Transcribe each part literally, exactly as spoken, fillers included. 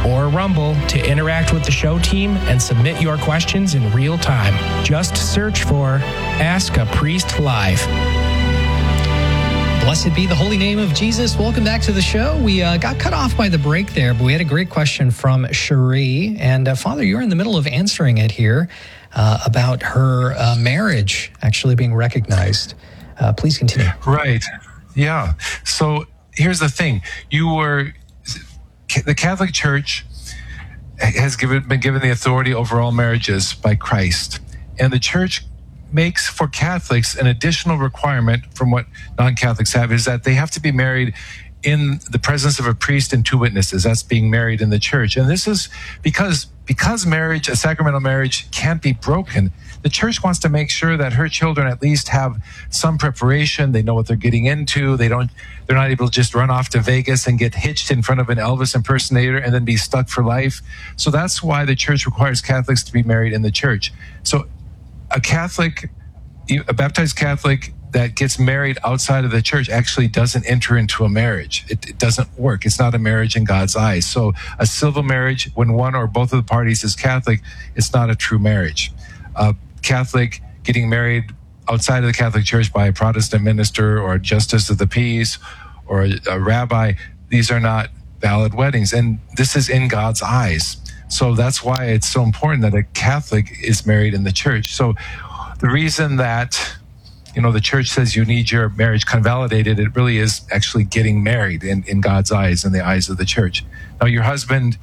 or Rumble to interact with the show team and submit your questions in real time. Just search for Ask a Priest Live. Blessed be the holy name of Jesus. Welcome back to the show. We uh, got cut off by the break there, but we had a great question from Cherie. And uh, Father, you're in the middle of answering it here uh, about her uh, marriage actually being recognized. Uh, please continue. Right. Yeah. So here's the thing. You were, the Catholic Church has given, been given the authority over all marriages by Christ. And the Church makes for Catholics an additional requirement from what non-Catholics have, is that they have to be married in the presence of a priest and two witnesses. That's being married in the Church. And this is because because marriage, a sacramental marriage, can't be broken. The Church wants to make sure that her children at least have some preparation. They know what they're getting into. They don't, they're not able to just run off to Vegas and get hitched in front of an Elvis impersonator and then be stuck for life. So that's why the Church requires Catholics to be married in the Church. So a Catholic, a baptized Catholic that gets married outside of the Church actually doesn't enter into a marriage. It, it doesn't work. It's not a marriage in God's eyes. So a civil marriage, when one or both of the parties is Catholic, it's not a true marriage. A Catholic getting married outside of the Catholic Church by a Protestant minister or a justice of the peace or a, a rabbi, these are not valid weddings. And this is in God's eyes. So that's why it's so important that a Catholic is married in the Church. So the reason that, you know, the Church says you need your marriage convalidated, it really is actually getting married in, in God's eyes, in the eyes of the Church. Now, your husband,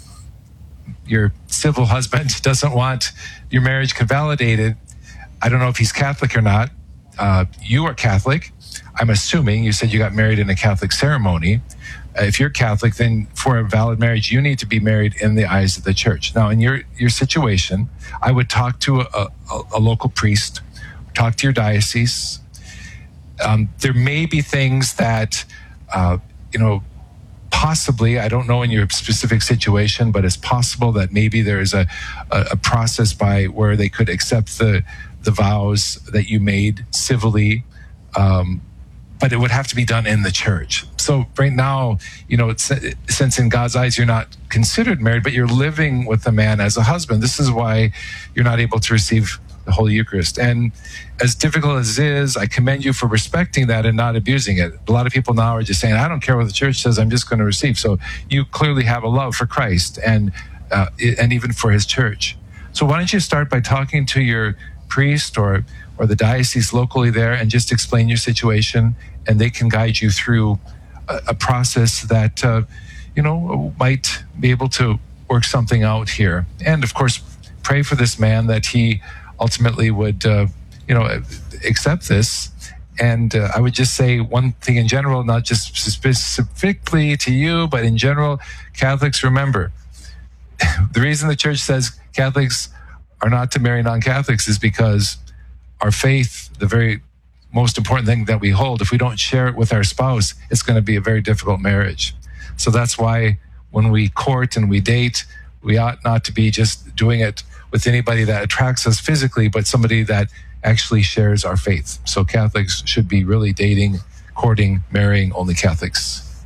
your civil husband, doesn't want your marriage convalidated. I don't know if he's Catholic or not. Uh, you are Catholic. I'm assuming you said you got married in a Catholic ceremony. If you're Catholic, then for a valid marriage, you need to be married in the eyes of the Church. Now, in your, your situation, I would talk to a, a, a local priest, talk to your diocese. Um, there may be things that, uh, you know, possibly, I don't know in your specific situation, but it's possible that maybe there is a, a, a process by where they could accept the, the vows that you made civilly, um, but it would have to be done in the Church. So right now, you know, it's, since in God's eyes you're not considered married, but you're living with a man as a husband, this is why you're not able to receive the Holy Eucharist. And as difficult as it is, I commend you for respecting that and not abusing it. A lot of people now are just saying, I don't care what the Church says, I'm just going to receive. So you clearly have a love for Christ and uh, and even for His Church. So why don't you start by talking to your priest or or the diocese locally there and just explain your situation, and they can guide you through a, a process that, uh, you know, might be able to work something out here. And of course, pray for this man that he ultimately would, uh, you know, accept this. And uh, I would just say one thing in general, not just specifically to you, but in general, Catholics, remember, the reason the Church says Catholics are not to marry non-Catholics is because our faith, the very most important thing that we hold, if we don't share it with our spouse, it's going to be a very difficult marriage. So that's why when we court and we date, we ought not to be just doing it with anybody that attracts us physically, but somebody that actually shares our faith. So Catholics should be really dating, courting, marrying only Catholics.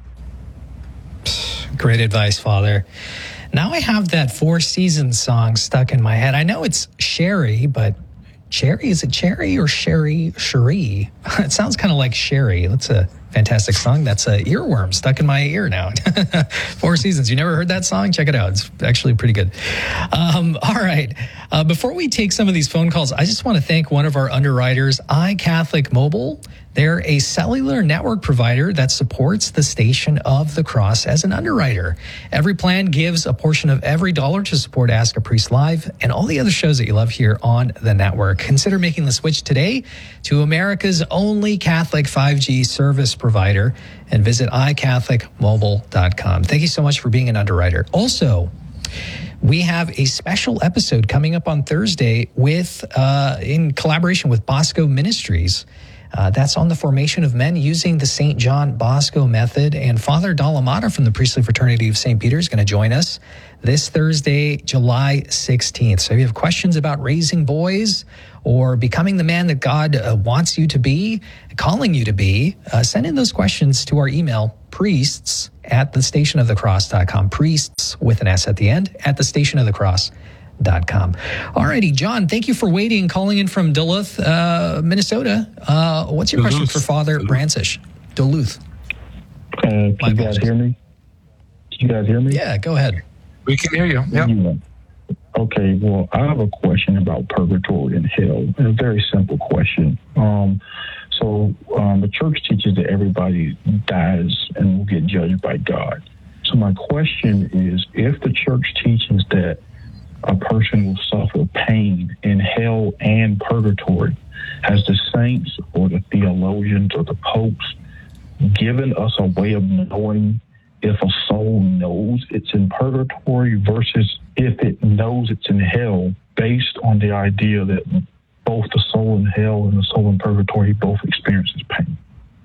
Great advice, Father. Now I have that Four Seasons song stuck in my head. I know it's Sherry, but Cherry? Is it Cherry or Sherry? Cherie? It sounds kind of like Sherry. That's a fantastic song. That's a earworm stuck in my ear now. Four Seasons. You never heard that song? Check it out. It's actually pretty good. Um, all right. Uh, before we take some of these phone calls, I just want to thank one of our underwriters, iCatholic Mobile. They're a cellular network provider that supports the Station of the Cross as an underwriter. Every plan gives a portion of every dollar to support Ask a Priest Live and all the other shows that you love here on the network. Consider making the switch today to America's only Catholic five G service provider and visit i catholic mobile dot com. Thank you so much for being an underwriter. Also, we have a special episode coming up on Thursday with, uh, in collaboration with Bosco Ministries. Uh, that's on the formation of men using the Saint John Bosco method. And Father Dalamata from the Priestly Fraternity of Saint Peter is going to join us this Thursday, July sixteenth. So if you have questions about raising boys or becoming the man that God uh, wants you to be, calling you to be, uh, send in those questions to our email, priests at the station of the cross dot com. Priests with an S at the end at the station of the cross dot com. Alrighty, John, thank you for waiting, calling in from Duluth, uh, Minnesota. Uh, what's your Duluth. question for Father Duluth. Brancish? Duluth. Uh, can My you guys apologies. hear me? Can you guys hear me? Yeah, go ahead. We can hear you. Yep. Yeah. Okay, well, I have a question about purgatory and hell. A very simple question. Um, so um, the church teaches that everybody dies and will get judged by God. So my question is, if the church teaches that a person will suffer pain in hell and purgatory, has the saints or the theologians or the popes given us a way of knowing if a soul knows it's in purgatory versus if it knows it's in hell, based on the idea that both the soul in hell and the soul in purgatory both experiences pain?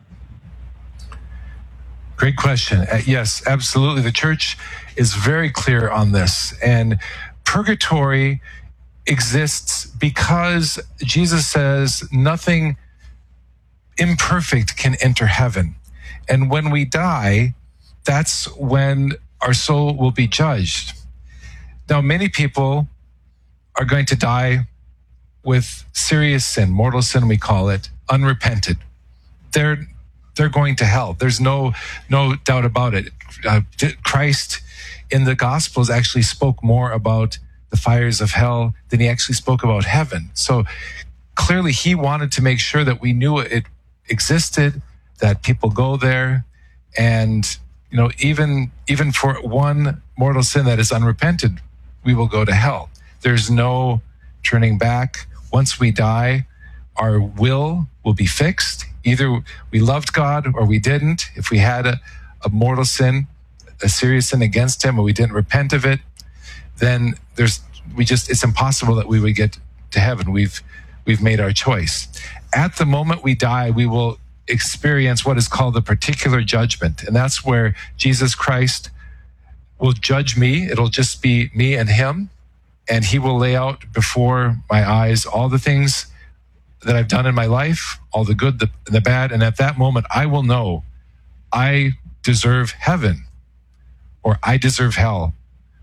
Great question. Uh, yes, absolutely. The church is very clear on this. And purgatory exists because Jesus says nothing imperfect can enter heaven. And when we die, that's when our soul will be judged. Now, many people are going to die with serious sin, mortal sin, we call it, unrepented. They're they're going to hell. There's no no doubt about it. Uh, Christ in the Gospels actually spoke more about the fires of hell than he actually spoke about heaven. So clearly, he wanted to make sure that we knew it existed, that people go there, and you know, even even for one mortal sin that is unrepented, we will go to hell. There's no turning back. Once we die, our will will be fixed. Either we loved God or we didn't. If we had a, a mortal sin, a serious sin against him, or we didn't repent of it, then there's we just it's impossible that we would get to heaven. We've we've made our choice. At the moment we die, we will experience what is called the particular judgment. And that's where Jesus Christ will judge me. It'll just be me and him. And he will lay out before my eyes all the things that I've done in my life, all the good, the, the bad. And at that moment, I will know I deserve heaven or I deserve hell.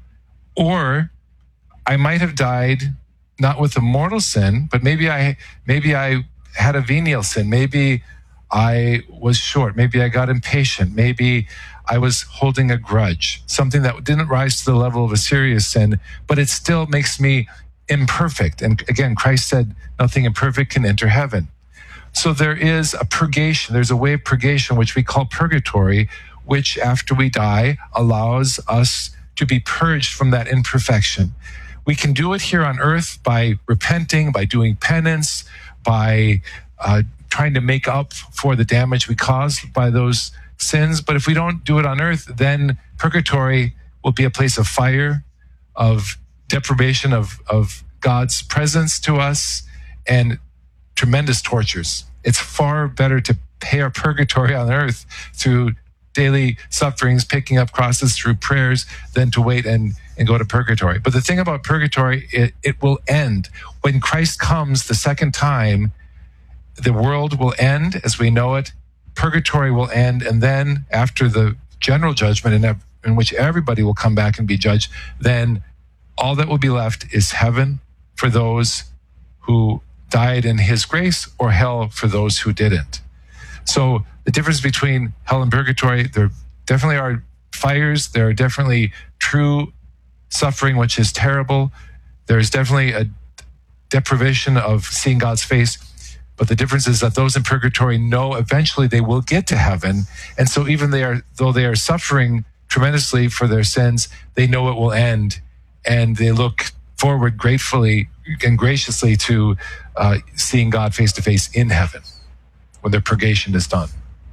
Or I might have died not with a mortal sin, but maybe I maybe I had a venial sin. Maybe I was short. Maybe I got impatient. Maybe I was holding a grudge, something that didn't rise to the level of a serious sin, but it still makes me imperfect. And again, Christ said, nothing imperfect can enter heaven. So there is a purgation. There's a way of purgation, which we call purgatory, which after we die allows us to be purged from that imperfection. We can do it here on earth by repenting, by doing penance, by uh, trying to make up for the damage we caused by those sins. But if we don't do it on earth, then purgatory will be a place of fire, of deprivation of, of God's presence to us, and tremendous tortures. It's far better to pay our purgatory on earth through daily sufferings, picking up crosses through prayers, than to wait and, and go to purgatory. But the thing about purgatory, it, it will end. When Christ comes the second time, the world will end as we know it. Purgatory will end. And then after the general judgment in, in which everybody will come back and be judged, then all that will be left is heaven for those who died in his grace, or hell for those who didn't. So the difference between hell and purgatory, there definitely are fires. There are definitely true suffering, which is terrible. There's definitely a deprivation of seeing God's face. But the difference is that those in purgatory know eventually they will get to heaven. And so even they are, though they are suffering tremendously for their sins, they know it will end. And they look forward gratefully and graciously to uh, seeing God face to face in heaven when their purgation is done.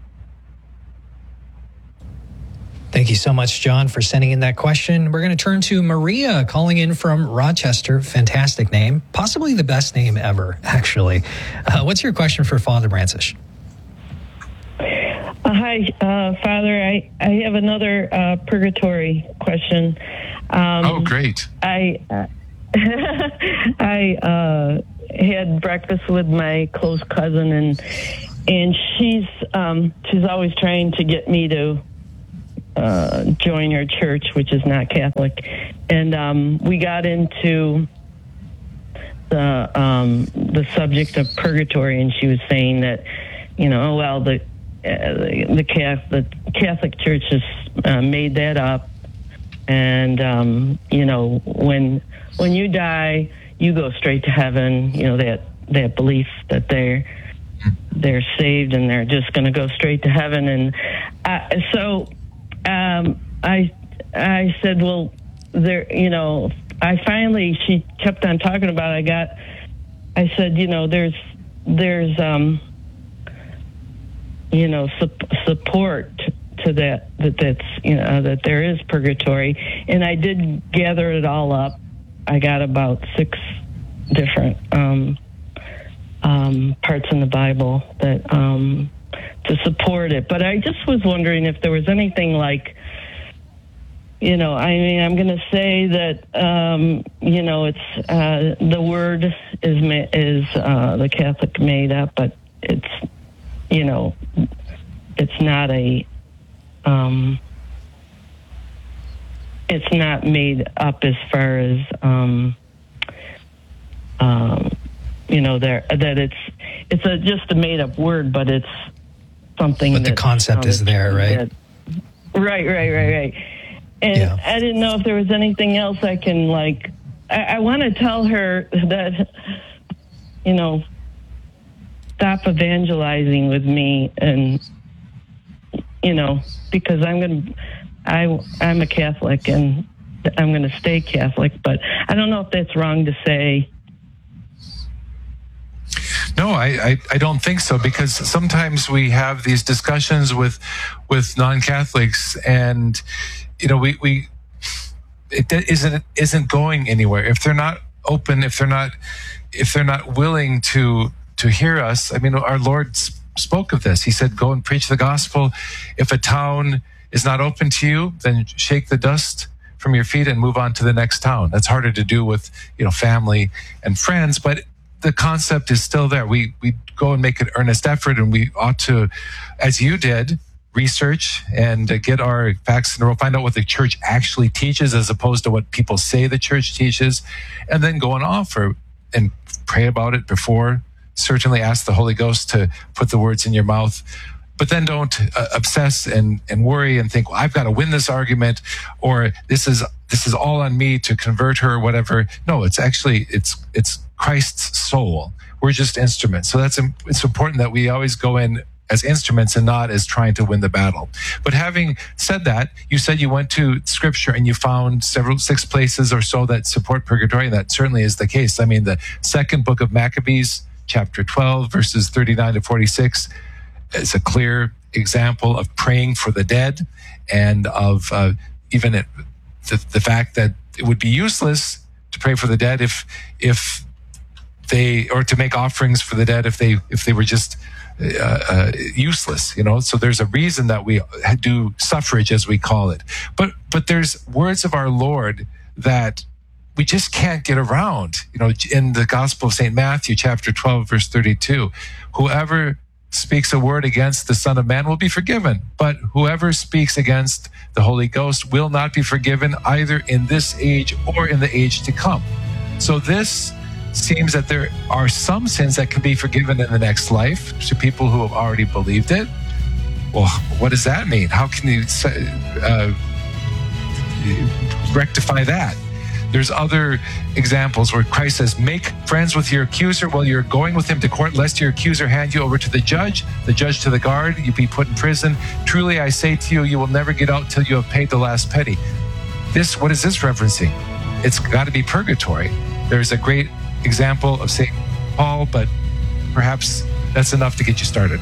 Thank you so much, John, for sending in that question. We're going to turn to Maria, calling in from Rochester. Fantastic name. Possibly the best name ever, actually. Uh, what's your question for Father Brancish? Uh, hi, uh, Father. I, I have another uh, purgatory question. Um, oh, great. I uh, I uh, had breakfast with my close cousin, and and she's um, she's always trying to get me to uh, join your church, which is not Catholic. And um, we got into the um, the subject of purgatory, and she was saying that, you know, well, the uh, the, Catholic, the Catholic Church has uh, made that up, and um, you know, when when you die, you go straight to heaven. You know, that that belief that they're they're saved and they're just going to go straight to heaven. And uh, so um, I I said, well, there, you know, I finally, she kept on talking about it. I got, I said, you know, there's there's um, you know, su- support to that that that's you know that there is purgatory, and I did gather it all up. I got about six different um, um, parts in the Bible that um, to support it. But I just was wondering if there was anything like, you know, I mean, I'm going to say that, um, you know, it's uh, the word is ma- is uh, the Catholic made up, but it's, you know, it's not a, um, it's not made up as far as, um, um, you know, there that it's it's a just a made up word, but it's something. But the that, concept um, is there, right? That, right, right, right, right. And yeah. I didn't know if there was anything else I can, like, I, I want to tell her that, you know, stop evangelizing with me, and, you know, because I'm going to, I, I'm a Catholic and I'm going to stay Catholic, but I don't know if that's wrong to say. No, I, I, I don't think so, because sometimes we have these discussions with with non-Catholics, and you know we, we it isn't isn't going anywhere if they're not open, if they're not if they're not willing to to hear us. I mean, our Lord spoke of this. He said, "Go and preach the gospel. If a town is not open to you, then shake the dust from your feet and move on to the next town." That's harder to do with, you know, family and friends, but the concept is still there. We we go and make an earnest effort, and we ought to, as you did, research and uh, get our facts in a row, find out what the church actually teaches as opposed to what people say the church teaches, and then go and offer and pray about it before. Certainly ask the Holy Ghost to put the words in your mouth, but then don't uh, obsess and, and worry and think, well, I've got to win this argument, or this is this is all on me to convert her or whatever. No, it's actually, it's it's Christ's soul. We're just instruments. So that's it's important that we always go in as instruments and not as trying to win the battle. But having said that, you said you went to Scripture and you found several, six places or so that support purgatory, and that certainly is the case. I mean, the second book of Maccabees, chapter twelve, verses thirty-nine to forty-six, is a clear example of praying for the dead, and of uh, even it, the, the fact that it would be useless to pray for the dead if if they, or to make offerings for the dead if they if they were just uh, uh, useless, you know. So there's a reason that we do suffrage, as we call it. But but there's words of our Lord that we just can't get around. You know, in the Gospel of Saint Matthew, chapter twelve, verse thirty-two, whoever speaks a word against the Son of Man will be forgiven, but whoever speaks against the Holy Ghost will not be forgiven, either in this age or in the age to come. So this seems that there are some sins that can be forgiven in the next life to people who have already believed it. Well, what does that mean? How can you uh, rectify that? There's other examples where Christ says, make friends with your accuser while you're going with him to court, lest your accuser hand you over to the judge, the judge to the guard, you be put in prison. Truly, I say to you, you will never get out till you have paid the last penny. This, what is this referencing? It's got to be purgatory. There's a great example of Saint Paul, but perhaps that's enough to get you started.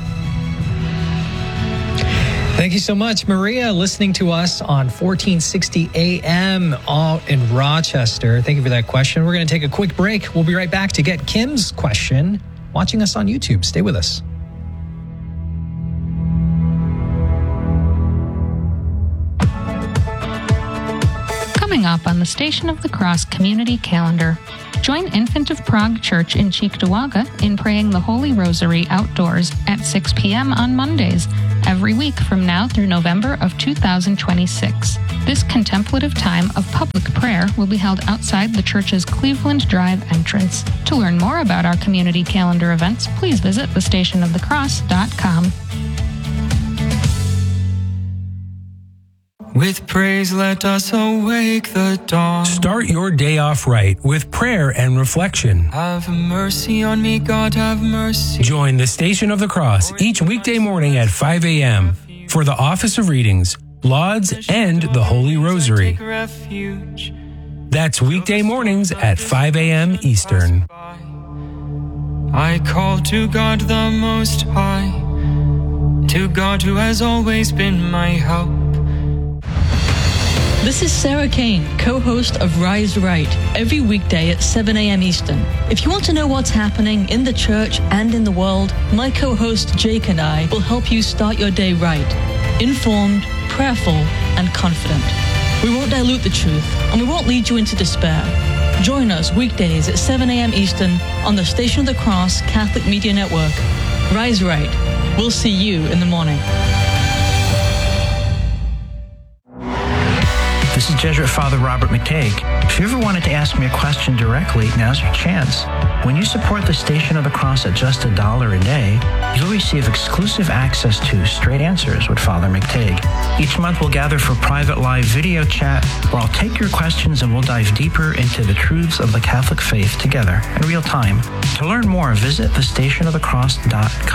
Thank you so much, Maria, listening to us on fourteen sixty A M out in Rochester. Thank you for that question. We're going to take a quick break. We'll be right back to get Kim's question. Watching us on YouTube, stay with us. Coming up on the Station of the Cross Community Calendar, join Infant of Prague Church in Cheektowaga in praying the Holy Rosary outdoors at six p.m. on Mondays. every week from now through November of two thousand twenty-six. This contemplative time of public prayer will be held outside the church's Cleveland Drive entrance. To learn more about our community calendar events, please visit the station of the cross dot com. With praise, let us awake the dawn. Start your day off right with prayer and reflection. Have mercy on me, God, have mercy. Join the Station of the Cross each weekday morning at five a.m. for the Office of Readings, Lauds, and the Holy Rosary. That's weekday mornings at five a.m. Eastern. I call to God the Most High, to God who has always been my help. This is Sarah Kane, co-host of Rise Right, every weekday at seven a.m. Eastern. If you want to know what's happening in the church and in the world, my co-host Jake and I will help you start your day right, informed, prayerful, and confident. We won't dilute the truth, and we won't lead you into despair. Join us weekdays at seven a.m. Eastern on the Station of the Cross Catholic Media Network. Rise Right. We'll see you in the morning. This is Jesuit Father Robert McTague. If you ever wanted to ask me a question directly, now's your chance. When you support the Station of the Cross at just a dollar a day, you'll receive exclusive access to Straight Answers with Father McTague. Each month we'll gather for private live video chat where I'll take your questions and we'll dive deeper into the truths of the Catholic faith together in real time. To learn more, visit the station of the cross dot com.